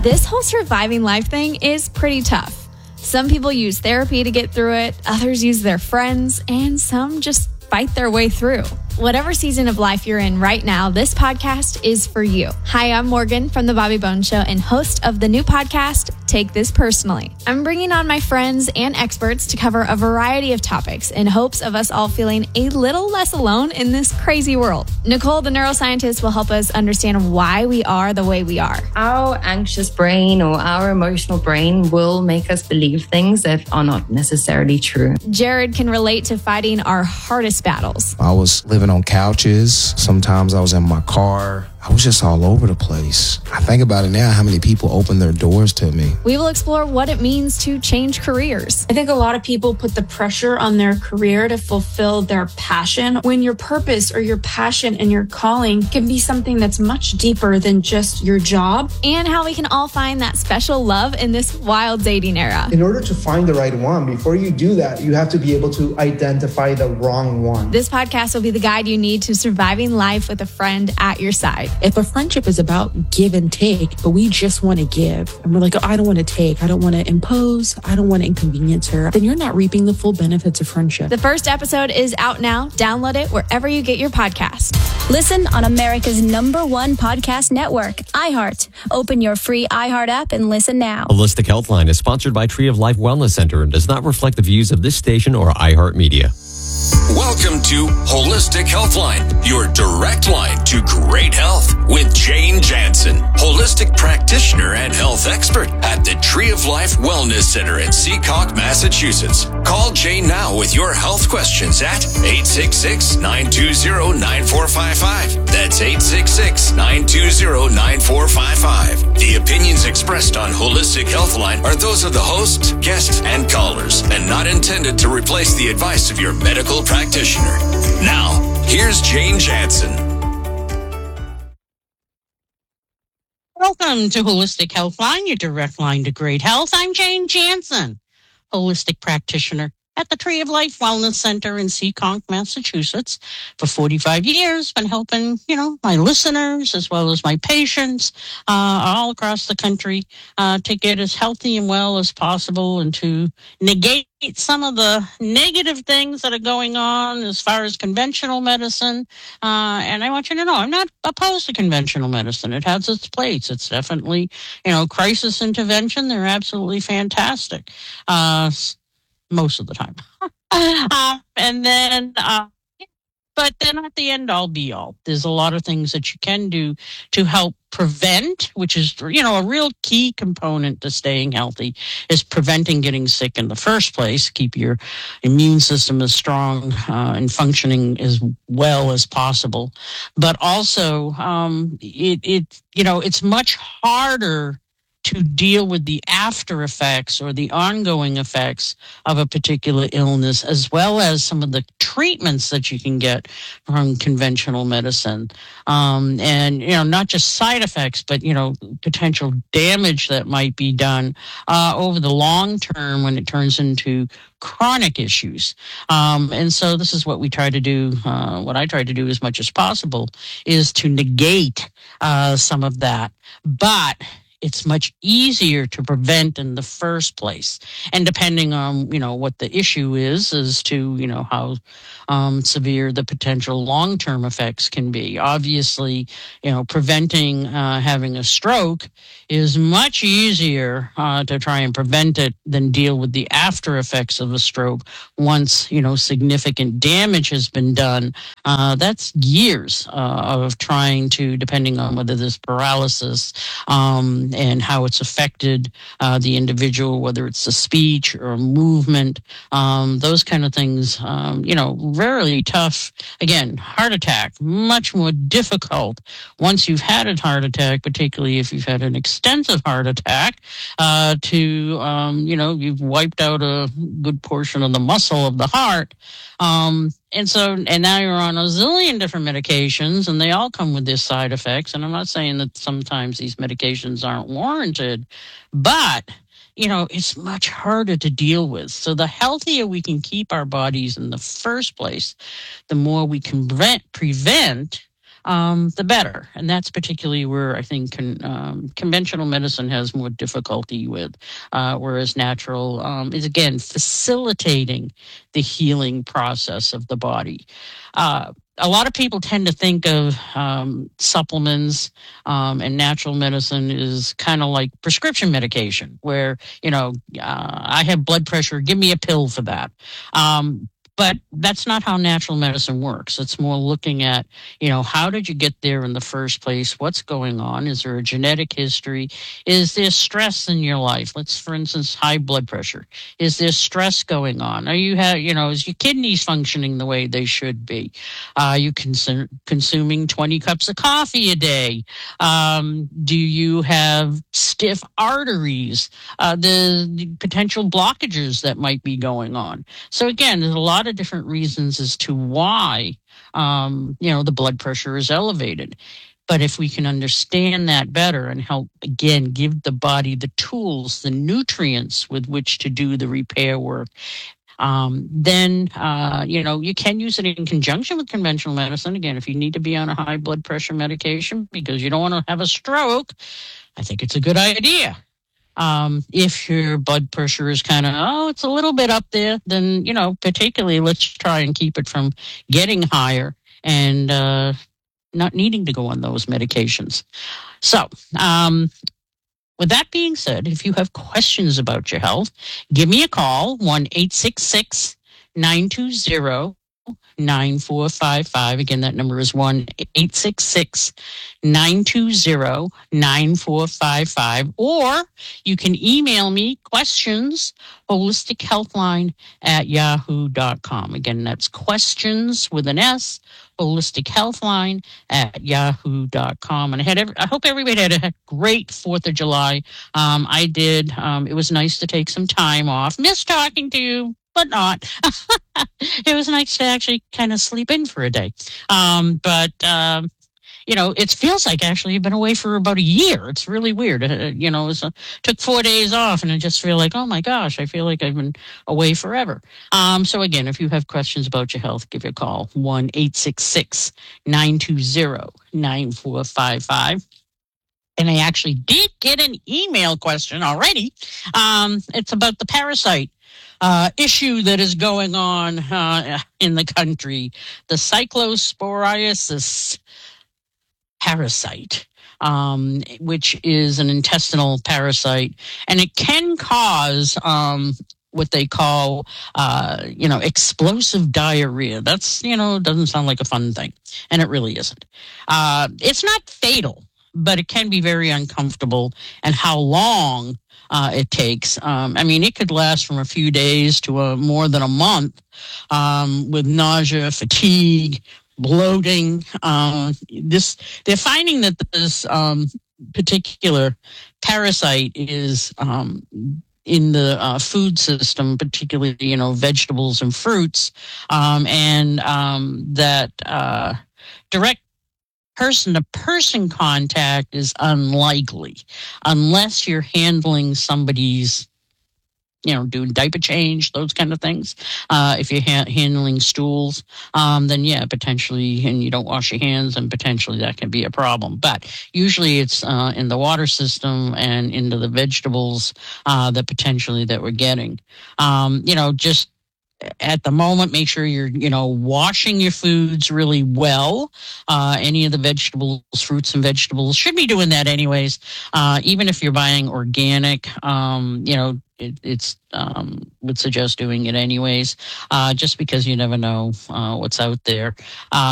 This whole surviving life thing is pretty tough. Some people use therapy to get through it, others use their friends, and some just fight their way through. Whatever season of life you're in right now, this podcast is for you. Hi, I'm Morgan from The Bobby Bones Show and host of the new podcast, Take This Personally. I'm bringing on my friends and experts to cover a variety of topics in hopes of us all feeling a little less alone in this crazy world. Nicole, the neuroscientist, will help us understand why we are the way we are. Our anxious brain or our emotional brain will make us believe things that are not necessarily true. Jared can relate to fighting our hardest battles. I was living on couches. Sometimes I was in my car. I was just all over the place. I think about it now, how many people open their doors to me. We will explore what it means to change careers. I think a lot of people put the pressure on their career to fulfill their passion, when your purpose or your passion and your calling can be something that's much deeper than just your job. And how we can all find that special love in this wild dating era. In order to find the right one, before you do that, you have to be able to identify the wrong one. This podcast will be the guide you need to surviving life with a friend at your side. If a friendship is about give and take, but we just want to give, and we're like, oh, I don't want to take, I don't want to impose, I don't want to inconvenience her, then you're not reaping the full benefits of friendship. The first episode is out now. Download it wherever you get your podcast. Listen on America's #1 podcast network, iHeart. Open your free iHeart app and listen now. Holistic Healthline is sponsored by Tree of Life Wellness Center and does not reflect the views of this station or iHeart Media. Welcome to Holistic Healthline, your direct line to great health with Jane Jansen, holistic practitioner and health expert at the Tree of Life Wellness Center in Seacock, Massachusetts. Call Jane now with your health questions at 866-920-9455. That's 866-920-9455. The opinions expressed on Holistic Healthline are those of the host, guests, and callers, and not intended to replace the advice of your medical practitioner. Now, here's Jane Jansen. Welcome to Holistic Healthline, your direct line to great health. I'm Jane Jansen, holistic practitioner at the Tree of Life Wellness Center in Seacock, Massachusetts. For 45 years, been helping, my listeners as well as my patients all across the country to get as healthy and well as possible and to negate some of the negative things that are going on as far as conventional medicine. And I want you to know, I'm not opposed to conventional medicine. It has its place. It's definitely, crisis intervention. They're absolutely fantastic. Most of the time. But then at the end, all be all. There's a lot of things that you can do to help prevent, which is, a real key component to staying healthy, is preventing getting sick in the first place. Keep your immune system as strong and functioning as well as possible. But also, it's much harder to deal with the after effects or the ongoing effects of a particular illness, as well as some of the treatments that you can get from conventional medicine. And, not just side effects, but, potential damage that might be done over the long term when it turns into chronic issues. And so this is what we try to do. What I try to do as much as possible is to negate some of that. But it's much easier to prevent in the first place. And depending on, what the issue is as to, how severe the potential long-term effects can be. Obviously, preventing having a stroke is much easier to try and prevent it than deal with the after effects of a stroke once, significant damage has been done. That's years of trying to, depending on whether there's paralysis, and how it's affected the individual, whether it's the speech or movement, those kind of things, rarely tough. Again, heart attack, much more difficult once you've had a heart attack, particularly if you've had an extensive heart attack, you've wiped out a good portion of the muscle of the heart. And now you're on a zillion different medications, and they all come with their side effects. And I'm not saying that sometimes these medications aren't warranted, but it's much harder to deal with. So the healthier we can keep our bodies in the first place, the more we can prevent the better. And that's particularly where I think conventional medicine has more difficulty with, whereas natural is, again, facilitating the healing process of the body. A lot of people tend to think of supplements and natural medicine is kind of like prescription medication, where, I have blood pressure, give me a pill for that. But that's not how natural medicine works. It's more looking at, how did you get there in the first place? What's going on? Is there a genetic history? Is there stress in your life? Let's, for instance, high blood pressure. Is there stress going on? Are you is your kidneys functioning the way they should be? Are you consuming 20 cups of coffee a day? Do you have stiff arteries? The potential blockages that might be going on. So again, there's a lot of different reasons as to why, the blood pressure is elevated. But if we can understand that better and help, again, give the body the tools, the nutrients with which to do the repair work, then, you can use it in conjunction with conventional medicine. Again, if you need to be on a high blood pressure medication because you don't want to have a stroke, I think it's a good idea. If your blood pressure is kind of, it's a little bit up there, then, particularly let's try and keep it from getting higher and not needing to go on those medications. So, with that being said, if you have questions about your health, give me a call, 1-866-920-9455. Again, that number is 1-866-920-9455. Or you can email me questions, holistichealthline@yahoo.com. Again, that's questions with an S, holistichealthline@yahoo.com. And I hope everybody had a great 4th of July. I did. It was nice to take some time off. Miss talking to you, but not. It was nice to actually kind of sleep in for a day. It feels like actually you've been away for about a year. It's really weird. Took 4 days off and I just feel like, oh my gosh, I feel like I've been away forever. So again, if you have questions about your health, give your call, 1-866-920-9455. And I actually did get an email question already. It's about the parasite issue that is going on in the country, the cyclosporiasis parasite, which is an intestinal parasite, and it can cause what they call, explosive diarrhea. That's, doesn't sound like a fun thing, and it really isn't. It's not fatal, but it can be very uncomfortable, and how long it takes. It could last from a few days to more than a month, with nausea, fatigue, bloating. They're finding that this particular parasite is in the food system, particularly vegetables and fruits, and that direct person-to-person contact is unlikely unless you're handling somebody's, doing diaper change, those kind of things. If you're handling stools, then yeah, potentially, and you don't wash your hands, and potentially that can be a problem. But usually it's in the water system and into the vegetables that we're getting. Just at the moment, make sure you're, washing your foods really well. Any of the vegetables, fruits and vegetables, should be doing that anyways. Even if you're buying organic, it's would suggest doing it anyways, just because you never know what's out there.